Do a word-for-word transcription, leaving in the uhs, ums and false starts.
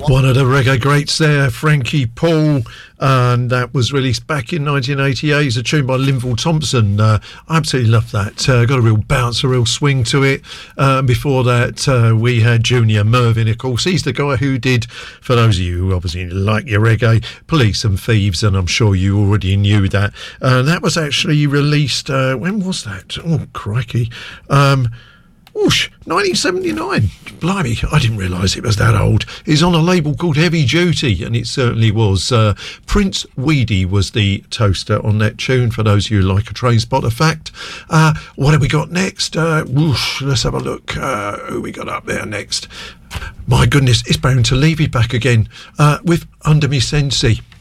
One of the reggae greats there, Frankie Paul, and that was released back in nineteen eighty-eight. It's a tune by Linval Thompson. Uh, I absolutely love that. Uh, got a real bounce, a real swing to it. Uh, before that, uh, we had Junior Mervyn, of course. He's the guy who did, for those of you who obviously like your reggae, Police and Thieves, and I'm sure you already knew that. Uh, that was actually released, uh, when was that? Oh, crikey. Um... Whoosh, nineteen seventy-nine. Blimey, I didn't realise it was that old. It's on a label called Heavy Duty, and it certainly was. Uh, Prince Weedy was the toaster on that tune, for those of you who like a train spotter fact. Uh, what have we got next? Uh, whoosh, let's have a look. Uh, who we got up there next? My goodness, it's Bound to Leave It back again uh, with Under Me Sensi.